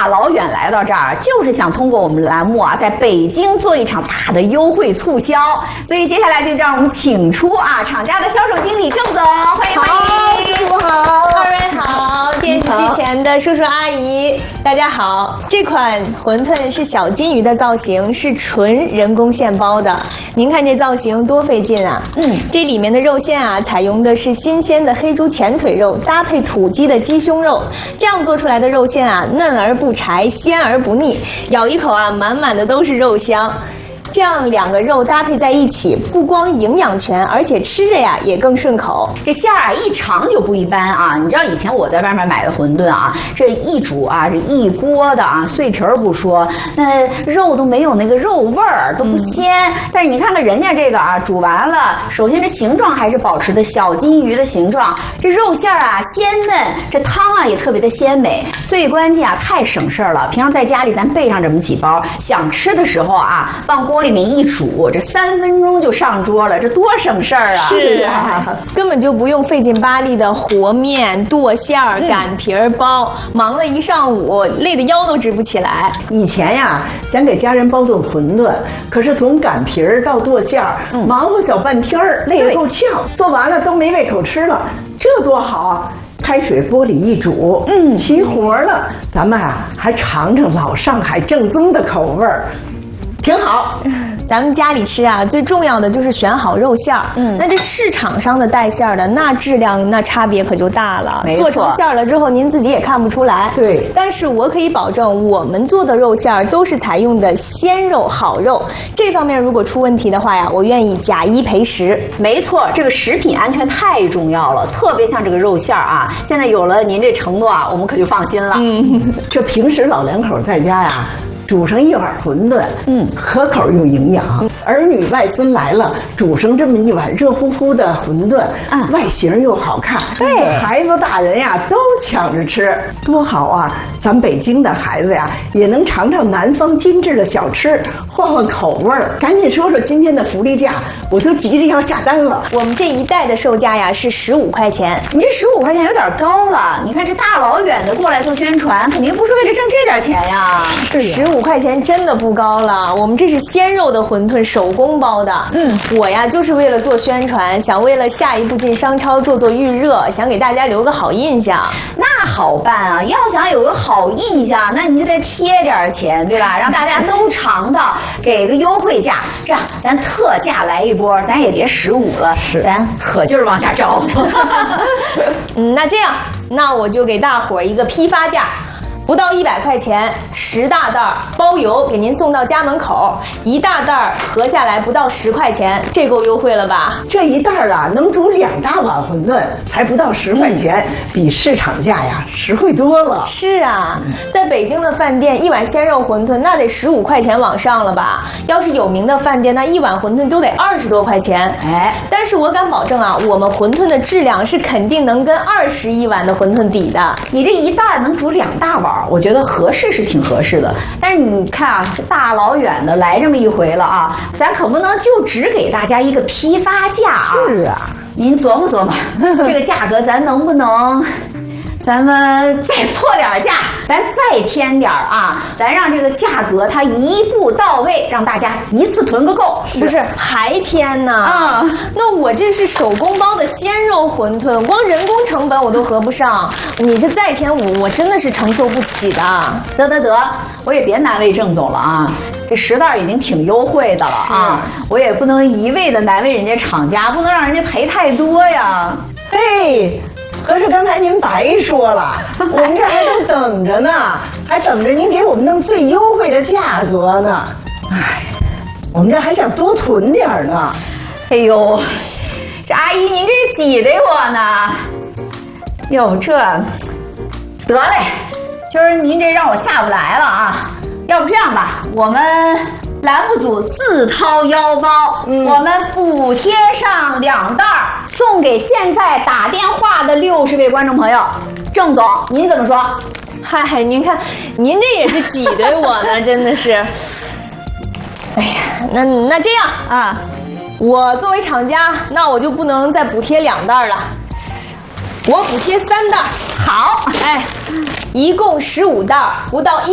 大老远来到这儿，就是想通过我们栏目啊，在北京做一场大的优惠促销。所以接下来就让我们请出厂家的销售经理郑总，欢迎欢迎， 师傅好，二位好，电视机前的叔叔阿姨大家好。这款馄饨是小金鱼的造型，是纯人工现包的。您看这造型多费劲啊！这里面的肉馅啊，采用的是新鲜的黑猪前腿肉，搭配土鸡的鸡胸肉，这样做出来的肉馅啊，嫩而不柴，鲜而不腻，咬一口啊，满满的都是肉香。这样两个肉搭配在一起，不光营养全，而且吃着呀也更顺口。 这馅儿啊一尝就不一般啊！你知道以前我在外面买的馄饨啊，这一煮啊，这一锅的啊，碎皮儿不说，那肉都没有那个肉味儿，都不鲜。但是你看看人家这个啊，煮完了，首先这形状还是保持的小金鱼的形状，这肉馅儿啊鲜嫩，这汤啊也特别的鲜美。最关键啊，太省事儿了。平常在家里咱备上这么几包，想吃的时候啊，往锅里面一煮，这3分钟就上桌了，这多省事儿啊！ 是啊，根本就不用费劲巴力的和面、剁馅儿、擀皮儿、包，忙了一上午，累得腰都直不起来。 以前呀，想给家人包顿馄饨，可是从擀皮儿到剁馅儿，忙活小半天儿，累得够呛，做完了都没胃口吃了，这多好啊！开水锅里一煮，齐活了。咱们啊，还尝尝老上海正宗的口味儿，挺好。 咱们家里吃啊，最重要的就是选好肉馅儿。那这市场上的带馅儿的，那质量那差别可就大了。做成馅儿了之后，您自己也看不出来。 对， 但是我可以保证，我们做的肉馅儿都是采用的鲜肉、好肉。这方面如果出问题的话呀，我愿意假一赔10。 没错，这个食品安全太重要了，特别像这个肉馅儿啊，现在有了您这承诺啊，我们可就放心了。 这平时老两口在家呀，煮上一碗馄饨，可口又营养。儿女外孙来了，煮上这么一碗热乎乎的馄饨，外形又好看，对，孩子大人呀都抢着吃，多好啊！咱北京的孩子呀，也能尝尝南方精致的小吃，换换口味儿。赶紧说说今天的福利价，我都急着要下单了。 我们这一袋的售价呀是15块钱， 你这15块钱有点高了。你看这大老远的过来做宣传，肯定不是为了挣这点钱呀。 15块钱真的不高了，我们这是鲜肉的馄饨，手工包的。我呀就是为了做宣传，想为了下一步进商超做预热，想给大家留个好印象。 那好办啊，要想有个好印象，那你就得贴点钱，对吧？让大家都尝到，给个优惠价。这样咱特价来一波，咱也别15了，咱可劲儿往下招。 那这样，那我就给大伙儿一个批发价。不到100块钱，10大袋包邮，给您送到家门口。1大袋合下来不到10块钱，这够优惠了吧？ 这一袋啊，能煮2大碗馄饨，才不到10块钱，比市场价呀实惠多了。 是啊，在北京的饭店，一碗鲜肉馄饨那得15块钱往上了吧？要是有名的饭店，那一碗馄饨都得20多块钱。但是我敢保证啊，我们馄饨的质量是肯定能跟21碗的馄饨比的。 你这一袋能煮2大碗。我觉得合适是挺合适的，但是你看啊，大老远的来这么一回了啊，咱可不能就只给大家一个批发价啊。 是啊， 您琢磨琢磨，这个价格咱能不能？咱们再破点价，咱再添点啊！咱让这个价格它一步到位，让大家一次囤个够。 不是还添呢？那我这是手工包的鲜肉馄饨，光人工成本我都合不上，你这再添我真的是承受不起的。 得，我也别难为郑总了啊！这10袋已经挺优惠的了啊，我也不能一味的难为人家厂家，不能让人家赔太多呀。 嘿。可是刚才您白说了，我们这还都等着呢，还等着您给我们弄最优惠的价格呢。哎，我们这还想多囤点呢。 哎呦，这阿姨您这挤得我呢。哟，这得嘞，今儿您这让我下不来了啊。要不这样吧，我们栏目组自掏腰包，我们补贴上2袋，送给现在打电话的60位观众朋友。郑总，您怎么说？ 嗨，您看，您这也是挤兑我呢，真的是。哎呀，那这样啊，我作为厂家，那我就不能再补贴2袋了，我补贴3袋。 好， 一共15袋，不到